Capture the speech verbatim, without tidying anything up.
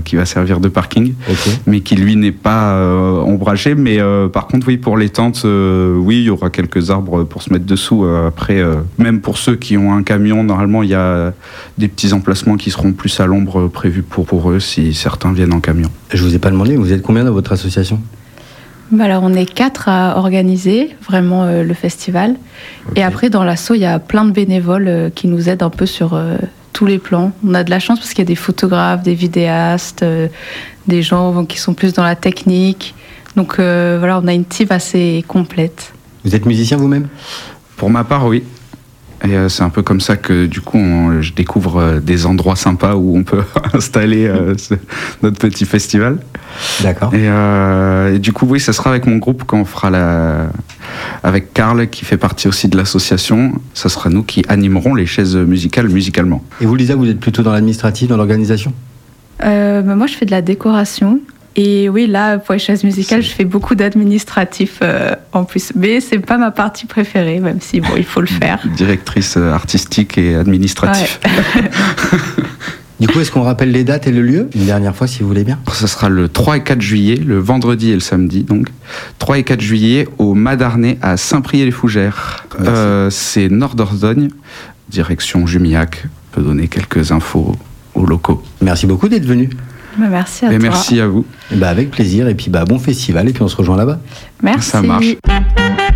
qui va servir de parking, okay. mais qui lui n'est pas euh, ombragé. Mais euh, par contre, oui, pour les tentes, euh, oui, il y aura quelques arbres pour se mettre dessous. Euh, après, euh, même pour ceux qui ont un camion, normalement, il y a des petits emplacements qui seront plus à l'ombre prévus pour, pour eux si certains viennent en camion. Je vous ai pas demandé, vous êtes combien dans votre association ? Bah alors on est quatre à organiser vraiment euh, le festival. Okay. Et après dans l'asso, il y a plein de bénévoles euh, qui nous aident un peu sur euh, tous les plans. On a de la chance parce qu'il y a des photographes, des vidéastes, euh, des gens qui sont plus dans la technique. Donc euh, voilà, on a une team assez complète. Vous êtes musicien vous-même ? Pour ma part, oui. Et euh, c'est un peu comme ça que du coup on, je découvre euh, des endroits sympas où on peut installer euh, ce, notre petit festival. D'accord. Et, euh, et du coup oui, ça sera avec mon groupe quand on fera la avec Karl qui fait partie aussi de l'association. Ça sera nous qui animerons les chaises musicales musicalement. Et vous Lisa, vous êtes plutôt dans l'administratif, dans l'organisation ? euh, bah Moi je fais de la décoration. Et oui, là, pour les chaises musicales, je fais beaucoup d'administratif euh, en plus. Mais c'est pas ma partie préférée, même si, bon, il faut le faire. Directrice artistique et administrative. Ouais. Du coup, est-ce qu'on rappelle les dates et le lieu ? Une dernière fois, si vous voulez bien. Ce sera le trois et quatre juillet, le vendredi et le samedi, donc. trois et quatre juillet, au Madarnay, à Saint-Priest-les-Fougères. Euh, c'est nord d'Ordogne, direction Jumillac. Je peux donner quelques infos aux locaux. Merci beaucoup d'être venu. Bah merci à et toi. Merci à vous. Et bah avec plaisir, et puis bah bon festival, et puis on se rejoint là-bas. Merci. Ça marche.